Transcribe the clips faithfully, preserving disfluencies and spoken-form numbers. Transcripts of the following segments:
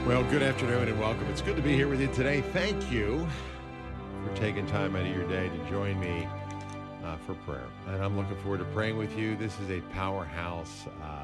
Well, good afternoon and welcome. It's good to be here with you today. Thank you for taking time out of your day to join me uh, for prayer. And I'm looking forward to praying with you. This is a powerhouse. Uh,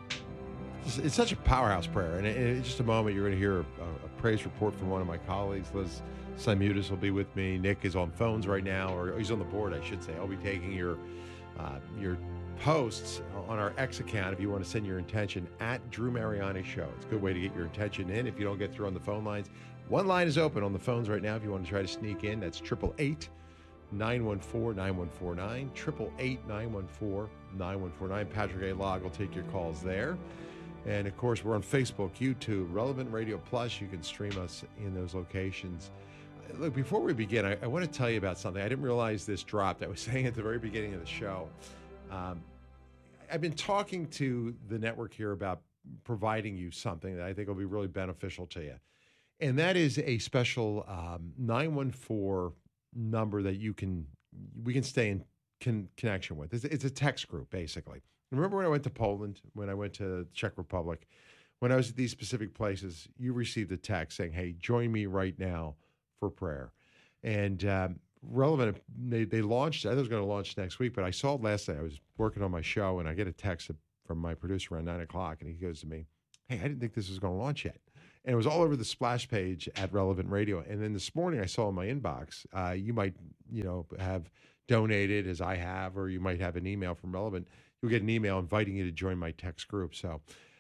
it's, it's such a powerhouse prayer. And in, in just a moment, you're going to hear a, a praise report from one of my colleagues. Liz Simutis will be with me. Nick is on phones right now, or he's on the board, I should say. I'll be taking your uh, your posts on our X account if you want to send your intention at Drew Mariani Show. It's a good way to get your intention in if you don't get through on the phone lines. One line is open on the phones right now if you want to try to sneak in. That's eight eight eight, nine one four, nine one four nine, eight eight eight, nine one four, nine one four nine. Patrick A. Log will take your calls there. And, of course, we're on Facebook, YouTube, Relevant Radio Plus. You can stream us in those locations. Look, before we begin, I, I want to tell you about something. I didn't realize this dropped. I was saying at the very beginning of the show. Um, I've been talking to the network here about providing you something that I think will be really beneficial to you. And that is a special um, nine one four number that you can, we can stay in con- connection with. It's, it's a text group, basically. Remember when I went to Poland, when I went to Czech Republic, when I was at these specific places, you received a text saying, hey, join me right now for prayer. And um, Relevant, they, they launched, I thought it was going to launch next week, but I saw it last night. I was working on my show, and I get a text from my producer around nine o'clock, and he goes to me, hey, I didn't think this was going to launch yet. And it was all over the splash page at Relevant Radio. And then this morning I saw in my inbox, uh, you might, you know, have donated as I have, or you might have an email from Relevant. You'll get an email inviting you to join my text group. So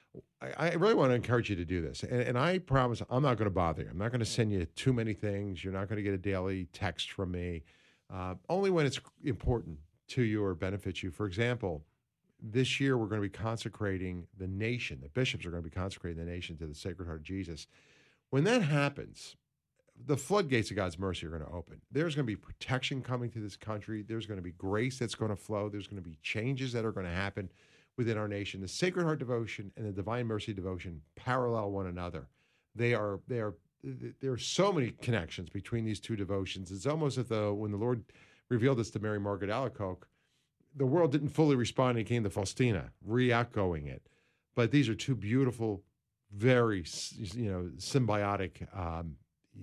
I, I really want to encourage you to do this. And, and I promise I'm not going to bother you. I'm not going to send you too many things. You're not going to get a daily text from me, uh, only when it's important to you or benefits you. For example, this year we're going to be consecrating the nation. The bishops are going to be consecrating the nation to the Sacred Heart of Jesus. When that happens, the floodgates of God's mercy are going to open. There's going to be protection coming to this country. There's going to be grace that's going to flow. There's going to be changes that are going to happen within our nation. The Sacred Heart devotion and the Divine Mercy devotion parallel one another. They are, they are, there are so many connections between these two devotions. It's almost as though when the Lord revealed this to Mary Margaret Alacoque, the world didn't fully respond and came to Faustina, re-echoing it. But these are two beautiful, very, you know, symbiotic um,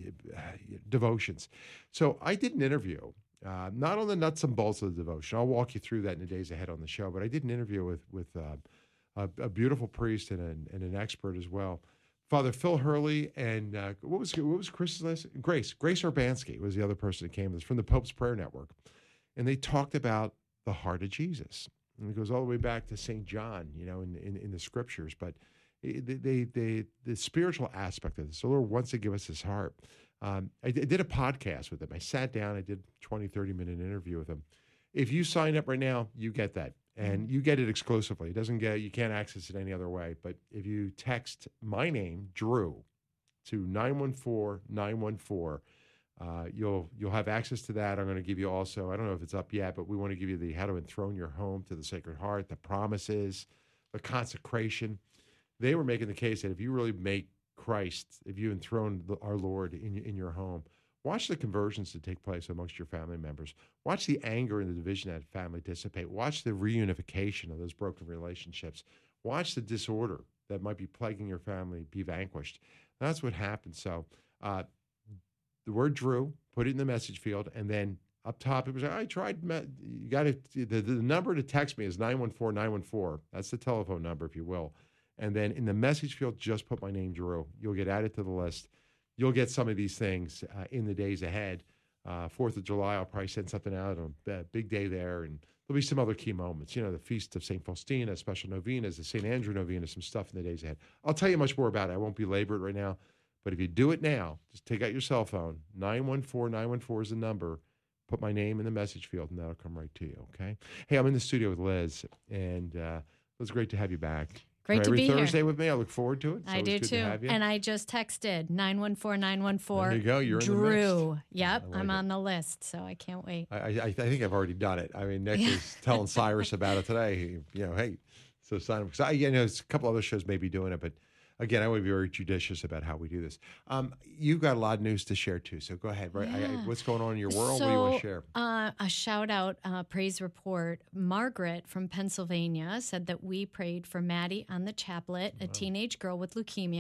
devotions. So I did an interview, uh, not on the nuts and bolts of the devotion. I'll walk you through that in the days ahead on the show. But I did an interview with with uh, a, a beautiful priest and an, and an expert as well, Father Phil Hurley, and uh, what was what was Chris's last name? Grace Grace Urbanski was the other person that came. It was from the Pope's Prayer Network, and they talked about the heart of Jesus. And it goes all the way back to Saint John, you know, in, in, in the scriptures. But they, they, they, the spiritual aspect of this, the Lord wants to give us his heart. Um, I, d- I did a podcast with him. I sat down, I did a twenty, thirty minute interview with him. If you sign up right now, you get that. And you get it exclusively. It doesn't get, you can't access it any other way. But if you text my name, Drew, to nine one four, nine one four, Uh, you'll you'll have access to that. I'm going to give you also, I don't know if it's up yet, but we want to give you the how to enthrone your home to the Sacred Heart, the promises, the consecration. They were making the case that if you really make Christ, if you enthrone the, our Lord in, in your home, watch the conversions that take place amongst your family members. Watch the anger and the division that family dissipate. Watch the reunification of those broken relationships. Watch the disorder that might be plaguing your family be vanquished. That's what happens. So, uh, the word Drew, put it in the message field, and then up top it was, I tried, you got to, the, the number to text me is nine one four, nine one four. That's the telephone number, if you will. And then in the message field, just put my name, Drew. You'll get added to the list. You'll get some of these things uh, in the days ahead. Uh, Fourth of July, I'll probably send something out on a big day there, and there'll be some other key moments. You know, the Feast of Saint Faustina, special novenas, the Saint Andrew novena, some stuff in the days ahead. I'll tell you much more about it. I won't belabor it right now. But if you do it now, just take out your cell phone. nine one four, nine one four is the number. Put my name in the message field, and that'll come right to you, okay? Hey, I'm in the studio with Liz, and uh, it was great to have you back. Great to every be Thursday here. with me. I look forward to it. It's I do good too. To have you. And I just texted nine one four, nine one four. There you go. You're Drew. in the mix. Yep, I like I'm it. on the list, so I can't wait. I, I, I think I've already done it. I mean, Nick was telling Cyrus about it today. He, you know, hey, so sign up. Because I, you know, there's a couple other shows may be doing it, but again, I want to be very judicious about how we do this. Um, you've got a lot of news to share too, so go ahead. Right? Yeah. I, I, what's going on in your world? So, what do you want to share? Uh, a shout out, uh, praise report. Margaret from Pennsylvania said that we prayed for Maddie on the chaplet, a teenage girl with leukemia.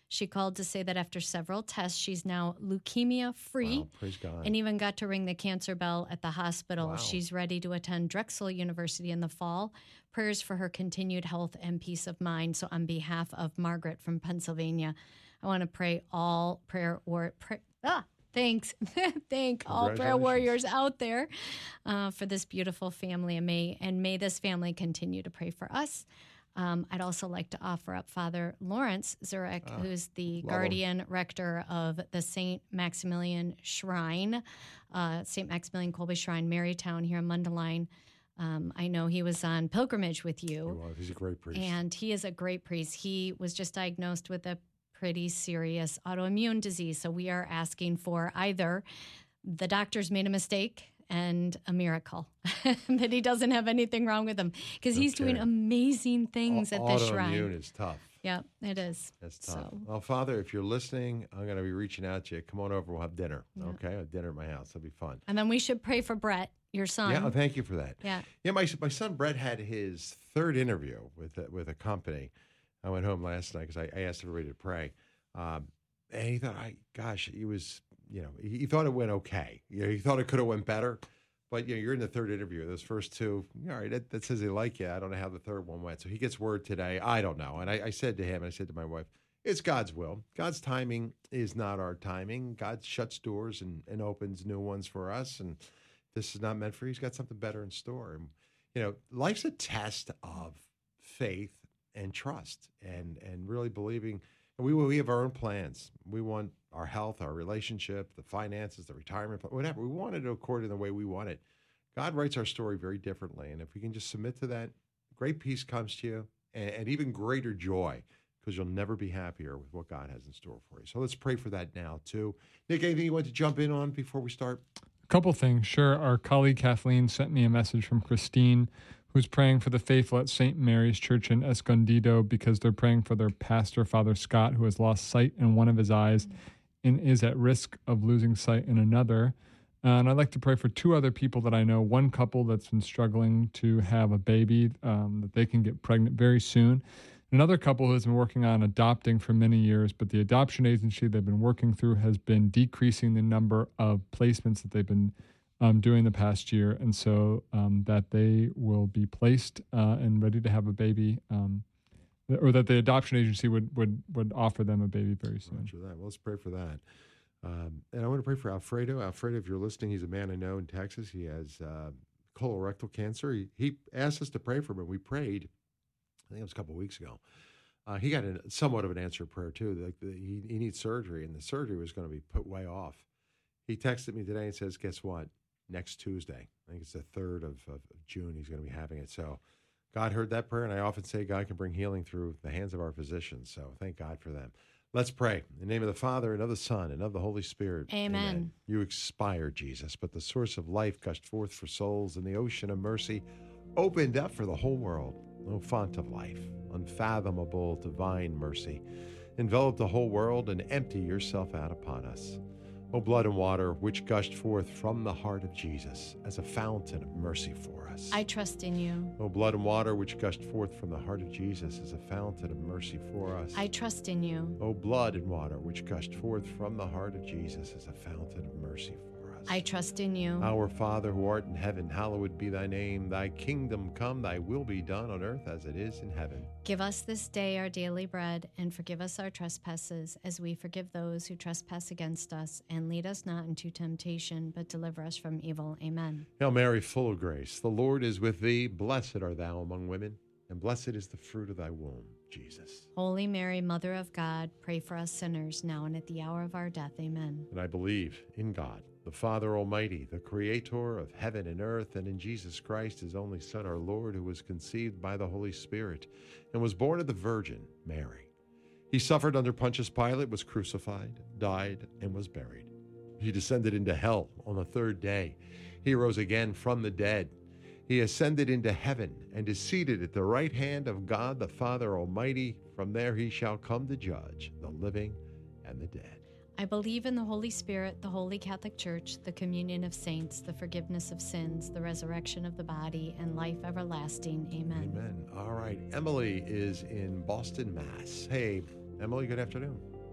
She called to say that after several tests, she's now leukemia-free. Wow, praise God. And even got to ring the cancer bell at the hospital. Wow. She's ready to attend Drexel University in the fall. Prayers for her continued health and peace of mind. So on behalf of Margaret from Pennsylvania, I want to pray all prayer or pray, ah, thanks. Thank all prayer warriors out there uh, for this beautiful family. And may, and may this family continue to pray for us. Um, I'd also like to offer up Father Lawrence Zurek, Ah, who's the love guardian rector of the Saint Maximilian Shrine, uh, Saint Maximilian Kolbe Shrine, Marytown here in Mundelein. Um, I know he was on pilgrimage with you. He was. He's a great priest. And he is a great priest. He was just diagnosed with a pretty serious autoimmune disease. So we are asking for either the doctors made a mistake and a miracle that he doesn't have anything wrong with him, because he's Okay. doing amazing things A- at the shrine. Autoimmune is tough. Yeah, it is. That's tough. So, Well, Father, if you're listening, I'm going to be reaching out to you. Come on over. We'll have dinner. Yeah. Okay? I'll have dinner at my house. It'll be fun. and then we should pray for Brett, your son. Yeah, oh, thank you for that. Yeah. Yeah, my my son Brett had his third interview with a, with a company. I went home last night because I, I asked everybody to pray, um, and he thought, I gosh, he was, you know, he, he thought it went okay. You know, he thought it could have went better, but you know, you're in the third interview. Those first two, all right, that, that says they like you. I don't know how the third one went. So he gets word today. I don't know, and I, I said to him, and I said to my wife, it's God's will. God's timing is not our timing. God shuts doors and, and opens new ones for us, and this is not meant for you. He's got something better in store. And, you know, life's a test of faith and trust and and really believing. And we we have our own plans. We want our health, our relationship, the finances, the retirement, whatever. We want it according to the way we want it. God writes our story very differently. And if we can just submit to that, great peace comes to you and, and even greater joy, because you'll never be happier with what God has in store for you. So let's pray for that now, too. Nick, anything you want to jump in on before we start? A couple things. Sure. Our colleague Kathleen sent me a message from Christine, who's praying for the faithful at Saint Mary's Church in Escondido because they're praying for their pastor, Father Scott, who has lost sight in one of his eyes and is at risk of losing sight in another. Uh, and I'd like to pray for two other people that I know. One couple that's been struggling to have a baby, um, that they can get pregnant very soon. Another couple who has been working on adopting for many years, but the adoption agency they've been working through has been decreasing the number of placements that they've been um, doing the past year. And so um, that they will be placed uh, and ready to have a baby, um, or that the adoption agency would, would, would offer them a baby very soon. Roger that. Well, let's pray for that. Um, and I want to pray for Alfredo. Alfredo, if you're listening, he's a man I know in Texas. He has uh, colorectal cancer. He, he asked us to pray for him, and we prayed. I think it was a couple of weeks ago. Uh, he got a, somewhat of an answered prayer, too. Like the, he, he needs surgery, and the surgery was going to be put way off. He texted me today and says, guess what? Next Tuesday, I think it's the third of, of, of June, he's going to be having it. So God heard that prayer, and I often say God can bring healing through the hands of our physicians. So thank God for them. Let's pray. In the name of the Father, and of the Son, and of the Holy Spirit. Amen. You expired, Jesus, but the source of life gushed forth for souls, and the ocean of mercy opened up for the whole world. O font of life, unfathomable divine mercy, envelop the whole world and empty yourself out upon us. O blood and water, which gushed forth from the heart of Jesus as a fountain of mercy for us. I trust in you. O blood and water, which gushed forth from the heart of Jesus as a fountain of mercy for us. I trust in you. O blood and water, which gushed forth from the heart of Jesus as a fountain of mercy for us. I trust in you. Our Father, who art in heaven, hallowed be thy name. Thy kingdom come, thy will be done on earth as it is in heaven. Give us this day our daily bread, and forgive us our trespasses, as we forgive those who trespass against us. And lead us not into temptation, but deliver us from evil. Amen. Hail Mary, full of grace, the Lord is with thee. Blessed art thou among women, and blessed is the fruit of thy womb, Jesus. Holy Mary, Mother of God, pray for us sinners, now and at the hour of our death. Amen. And I believe in God, the Father Almighty, the Creator of heaven and earth, and in Jesus Christ, his only Son, our Lord, who was conceived by the Holy Spirit and was born of the Virgin Mary. He suffered under Pontius Pilate, was crucified, died, and was buried. He descended into hell on the third day. He rose again from the dead. He ascended into heaven and is seated at the right hand of God, the Father Almighty. From there he shall come to judge the living and the dead. I believe in the Holy Spirit, the Holy Catholic Church, the communion of saints, the forgiveness of sins, the resurrection of the body, and life everlasting. Amen. Amen. All right. Emily is in Boston, Mass. Hey, Emily, good afternoon.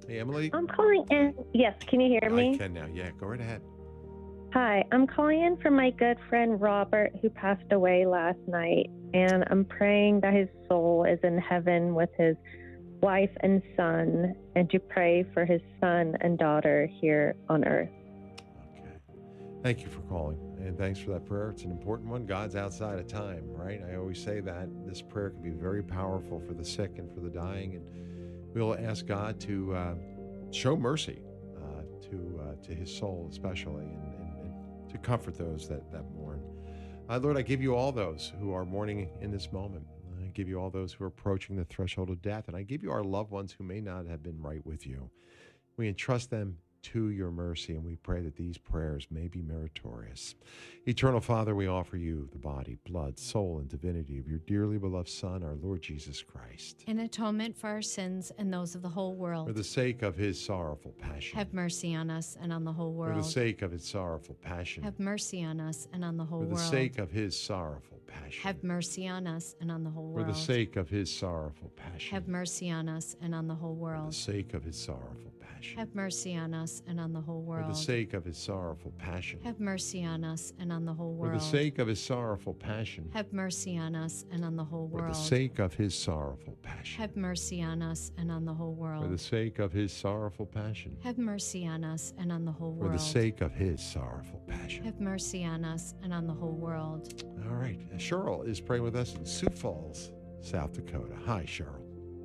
Hey, Emily. I'm calling in. Yes, can you hear me? I can now. Yeah, go right ahead. Hi, I'm calling in for my good friend Robert, who passed away last night, and I'm praying that his soul is in heaven with his wife and son, and to pray for his son and daughter here on earth. Okay. Thank you for calling, and thanks for that prayer. It's an important one. God's outside of time, right? I always say that. This prayer can be very powerful for the sick and for the dying, and we'll ask God to uh, show mercy uh, to uh, to his soul especially, and, and, and to comfort those that, that mourn. Uh, Lord, I give you all those who are mourning in this moment. I give you all those who are approaching the threshold of death, and I give you our loved ones who may not have been right with you. We entrust them to your mercy, and we pray that these prayers may be meritorious. Eternal Father, we offer you the body, blood, soul, and divinity of your dearly beloved Son, our Lord Jesus Christ. In atonement for our sins and those of the whole world. For the sake of his sorrowful passion. Have mercy on us and on the whole world. For the sake of his sorrowful passion. Have mercy on us and on the whole world. For the world. sake of his sorrowful passion. Have mercy on us and on the whole world. For the sake of his sorrowful passion. Have mercy on us and on the whole world. For the sake of his sorrowful passion. Have mercy on us and on the whole world. For the sake of his sorrowful passion. Have mercy on us and on the whole world. For the sake of his sorrowful passion. Have mercy on us and on the whole world. For the sake of his sorrowful passion. Have mercy on us and on the whole world. For the sake of his sorrowful passion. Have mercy on us and on the whole world. For the sake of his sorrowful passion. Have mercy on us and on the whole world. All right. Cheryl is praying with us in Sioux Falls, South Dakota. Hi, Cheryl.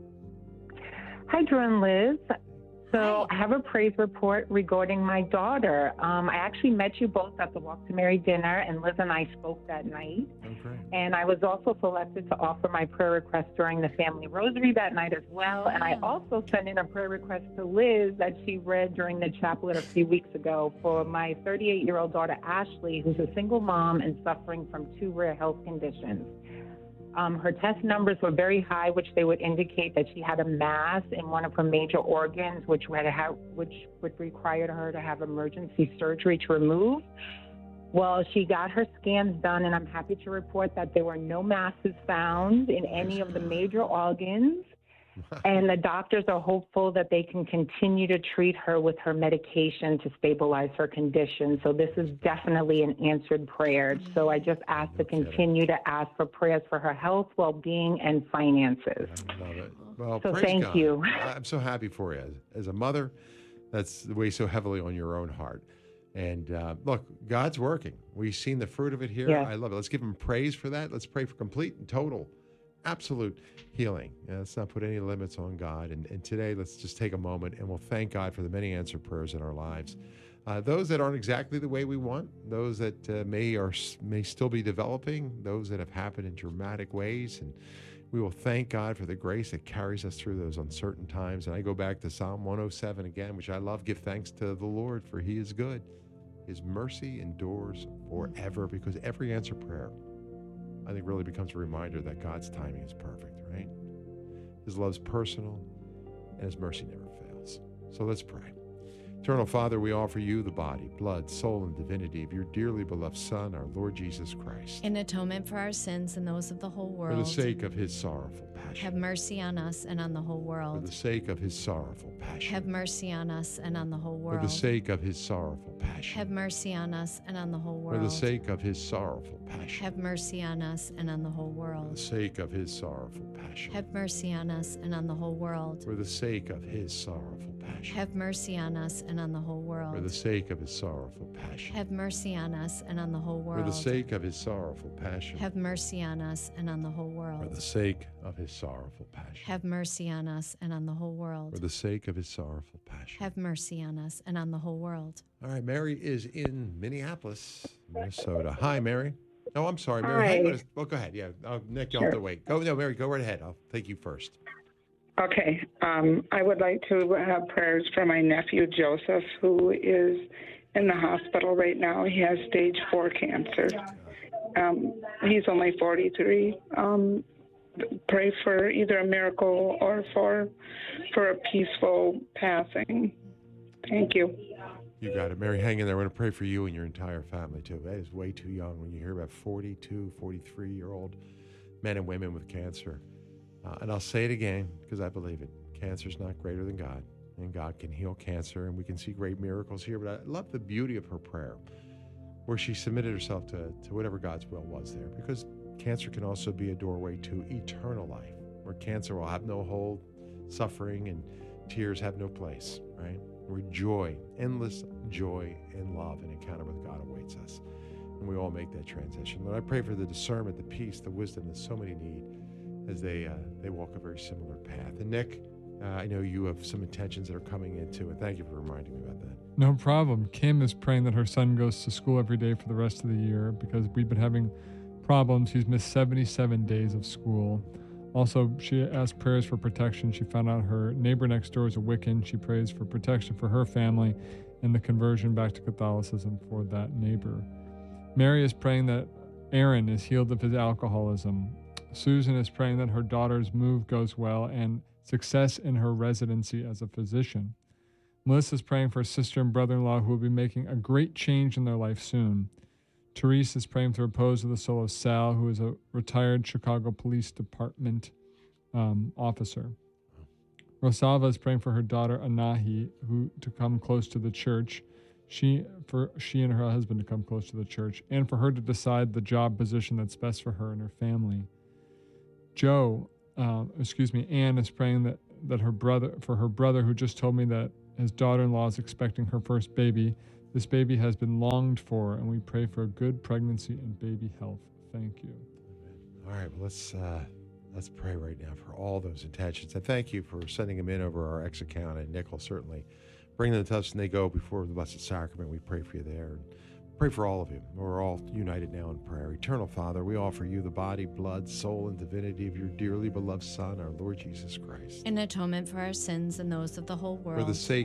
Hi, Drew and Liz. So Hi. I have a praise report regarding my daughter. Um, I actually met you both at the Walk to Mary dinner, and Liz and I spoke that night. Oh, great. And I was also selected to offer my prayer request during the family rosary that night as well. And I also sent in a prayer request to Liz that she read during the chaplet a few weeks ago for my thirty-eight-year-old daughter, Ashley, who's a single mom and suffering from two rare health conditions. Um, her test numbers were very high, which they would indicate that she had a mass in one of her major organs, which would have, which would require her to have emergency surgery to remove. Well, she got her scans done, and I'm happy to report that there were no masses found in any of the major organs. And the doctors are hopeful that they can continue to treat her with her medication to stabilize her condition. So this is definitely an answered prayer. So I just ask to continue to ask for prayers for her health, well-being, and finances. I love it. Well, So praise thank God. you. I'm so happy for you. As, as a mother, that's weighs so heavily on your own heart. And uh, look, God's working. We've seen the fruit of it here. Yeah. I love it. Let's give him praise for that. Let's pray for complete and total, absolute healing. Yeah, let's not put any limits on God. And, and today, let's just take a moment and we'll thank God for the many answered prayers in our lives. Uh, those that aren't exactly the way we want, those that uh, may or may still be developing, those that have happened in dramatic ways, and we will thank God for the grace that carries us through those uncertain times. And I go back to Psalm one oh seven again, which I love. Give thanks to the Lord, for he is good. His mercy endures forever, because every answer prayer, I think, really becomes a reminder that God's timing is perfect, right? His love's personal, and his mercy never fails. So let's pray. Eternal Father, we offer you the body, blood, soul, and divinity of your dearly beloved Son, our Lord Jesus Christ. In atonement for our sins and those of the whole world. For the sake of his sorrowful passion. Have mercy on us and on the whole For world. the sake of his sorrowful passion. Have mercy on us and on the whole world. For the sake of his sorrowful passion. Have mercy on us and on the whole For world. the sake of his sorrowful passion. Have mercy on us and on the whole For world. the sake of his sorrowful passion. Have mercy on us and on the whole world. For the sake of his sorrowful passion. Have mercy on us and on the whole For world. the sake of his sorrowful passion. Have mercy on us and on the whole For world. the sake of his sorrowful passion. Have mercy on us and on the whole For world. the sake of his sorrowful passion. Have mercy on us and on the whole For world. the sake of his sorrowful passion. Have mercy on us and on the whole world. All right, Mary is in Minneapolis, Minnesota. Hi, Mary. No, I'm sorry, Mary. Hang Hi. on. Well, go ahead. Yeah, uh, Nick, you'll Sure. have to wait. Go, no, Mary, go right ahead. I'll take you first. Okay. Um, I would like to have prayers for my nephew, Joseph, who is in the hospital right now. He has stage four cancer. Um, he's only forty-three. Um, pray for either a miracle or for for a peaceful passing. Thank you. You got it. Mary, hang in there. We're going to pray for you and your entire family, too. That is way too young when you hear about forty-two, forty-three-year-old men and women with cancer. Uh, and I'll say it again because I believe it. Cancer's not greater than God. and God can heal cancer, and we can see great miracles here. But I love the beauty of her prayer, where she submitted herself to, to whatever God's will was there, because cancer can also be a doorway to eternal life, where cancer will have no hold, suffering and tears have no place, right? Where joy, endless joy and love and encounter with God awaits us. And we all make that transition. Lord, I pray for the discernment, the peace, the wisdom that so many need as they uh, they walk a very similar path. And Nick, uh, I know you have some intentions that are coming into, and thank you for reminding me about that. No problem. Kim is praying that her son goes to school every day for the rest of the year because we've been having problems. He's missed seventy-seven days of school. Also, she asked prayers for protection. She found out her neighbor next door is a Wiccan. She prays for protection for her family and the conversion back to Catholicism for that neighbor. Mary is praying that Aaron is healed of his alcoholism. Susan is praying that her daughter's move goes well and success in her residency as a physician. Melissa is praying for a sister and brother-in-law who will be making a great change in their life soon. Therese is praying for the repose of the soul of Sal, who is a retired Chicago Police Department um, officer. Rosalva is praying for her daughter Anahi, who to come close to the church. She for she and her husband to come close to the church, and for her to decide the job position that's best for her and her family. Joe, uh, excuse me, Anne is praying that that her brother for her brother who just told me that his daughter-in-law is expecting her first baby. This baby has been longed for, and we pray for a good pregnancy and baby health. Thank you. All right, well, let's uh, let's pray right now for all those intentions. And thank you for sending them in over our X account. And Nick will certainly bring them to us, and they go before the Blessed Sacrament. We pray for you there. And pray for all of you. We're all united now in prayer. Eternal Father, we offer you the body, blood, soul, and divinity of your dearly beloved Son, our Lord Jesus Christ. In atonement for our sins and those of the whole world. For the sake